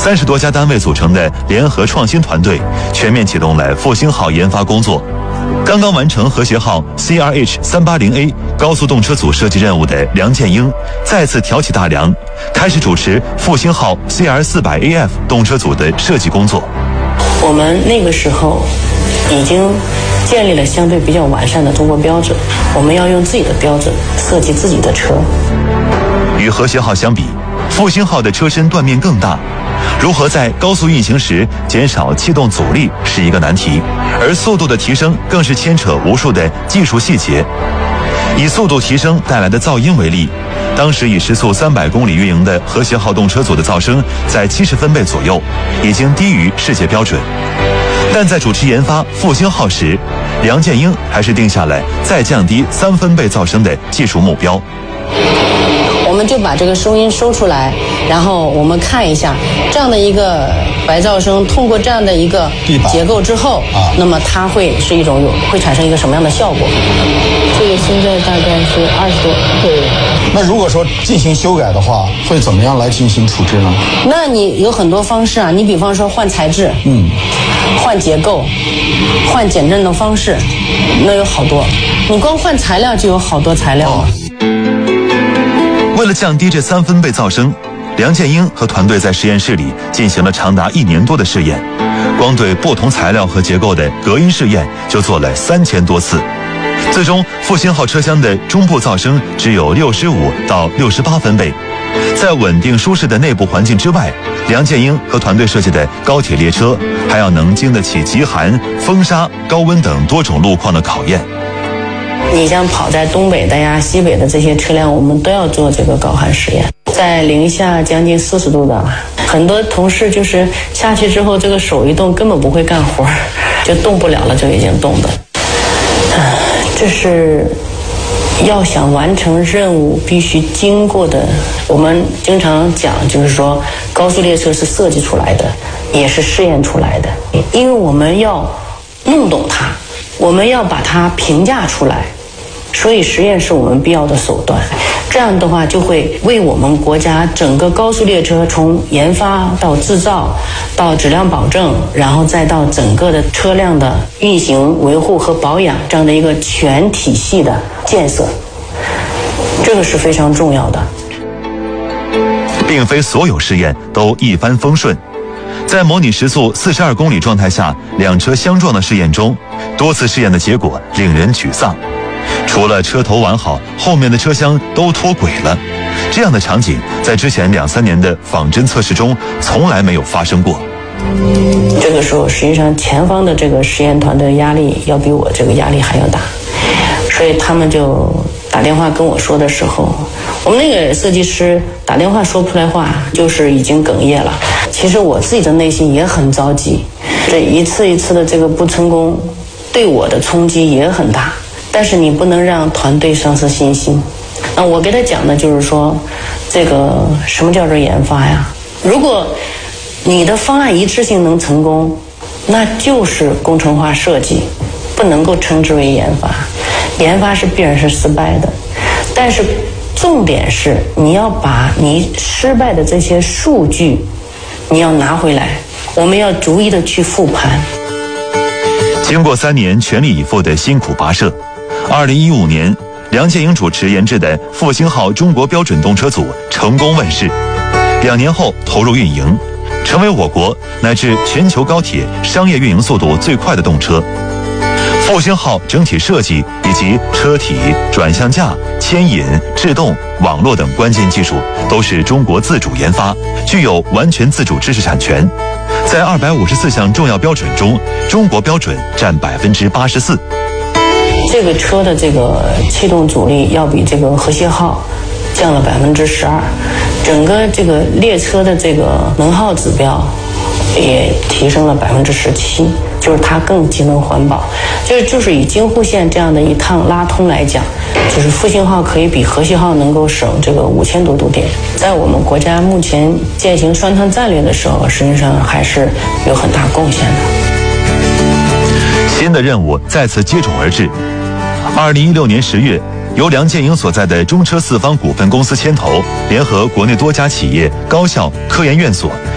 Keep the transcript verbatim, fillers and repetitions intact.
三十多家单位组成的联合创新团队全面启动了复兴号研发工作。刚刚完成和谐号 C R H 三八零 A 高速动车组设计任务的梁建英再次挑起大梁，开始主持复兴号 C R 四百 A F 动车组的设计工作。 我们那个时候已经建立了相对比较完善的中国标准，我们要用自己的标准设计自己的车。 与和谐号相比，复兴号的车身断面更大，如何在高速运行时减少气动阻力是一个难题，而速度的提升更是牵扯无数的技术细节。以速度提升带来的噪音为例，当时以时速三百公里运营的和谐号动车组的噪声在七十分贝左右，已经低于世界标准。但在主持研发复兴号时，梁建英还是定下了再降低三分贝噪声的技术目标。 我们就把这个声音收出来，然后我们看一下这样的一个白噪声通过这样的一个结构之后，啊、那么它会是一种有会产生一个什么样的效果？这个现在大概是二十多。对。 那如果说进行修改的话，会怎么样来进行处置呢？ 那你有很多方式啊，你比方说换材质，嗯，换结构，换减震的方式，那有好多。你光换材料就有好多材料了。 为了降低这三分贝噪声，梁建英和团队在实验室里进行了长达一年多的试验，光对不同材料和结构的隔音试验就做了三千多次。最终，复兴号车厢的中部噪声只有六十五到六十八分贝。在稳定舒适的内部环境之外，梁建英和团队设计的高铁列车还要能经得起极寒、风沙、高温等多种路况的考验。 你像跑在东北的呀、西北的这些车辆，我们都要做这个高寒实验，在零下将近四十度的，很多同事就是下去之后，这个手一动根本不会干活，就动不了了，就已经冻的。这是要想完成任务必须经过的。我们经常讲，就是说高速列车是设计出来的，也是试验出来的，因为我们要弄懂它，我们要把它评价出来，所以实验是我们必要的手段。这样的话就会为我们国家整个高速列车从研发到制造到质量保证，然后再到整个的车辆的运行维护和保养这样的一个全体系的建设，这个是非常重要的。 并非所有试验都一帆风顺，在模拟时速四十二公里状态下两车相撞的试验中，多次试验的结果令人沮丧。除了车头完好，后面的车厢都脱轨了。这样的场景在之前两三年的仿真测试中从来没有发生过。 这个时候，实际上前方的这个实验团队压力要比我这个压力还要大，所以他们就打电话跟我说的时候，我们那个设计师打电话说不出来话，就是已经哽咽了。其实我自己的内心也很着急，这一次一次的这个不成功，对我的冲击也很大。但是你不能让团队丧失信心。那我给他讲的就是说，这个什么叫做研发呀？如果你的方案一致性能成功，那就是工程化设计，不能够称之为研发。研发是必然是失败的，但是重点是你要把你失败的这些数据你要拿回来，我们要逐一的去复盘。 经过三年全力以赴的辛苦跋涉，二零一五年，梁建英主持研制的复兴号中国标准动车组成功问世，两年后投入运营，成为我国乃至全球高铁商业运营速度最快的动车。复兴号整体设计以及车体、转向架、牵引、制动、网络等关键技术都是中国自主研发，具有完全自主知识产权。在二百五十四项重要标准中，中国标准占百分之八十四。 这个车的这个气动阻力要比这个和谐号降了百分之十二，整个这个列车的这个能耗指标也提升了百分之十七，就是它更节能环保。就是就是以京沪线这样的一趟拉通来讲，就是复兴号可以比和谐号能够省这个五千多度电。在我们国家目前践行双碳战略的时候，实际上还是有很大贡献的。 新的任务再次接踵而至。二零一六年十月，由梁建英所在的中车四方股份公司牵头，联合国内多家企业、高校、科研院所